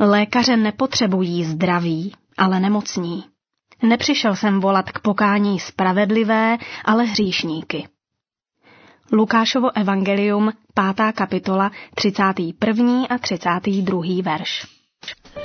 Lékaře nepotřebují zdraví, ale nemocní. Nepřišel jsem volat k pokání spravedlivé, ale hříšníky. Lukášovo evangelium, 5. kapitola, 31. a 32. verš.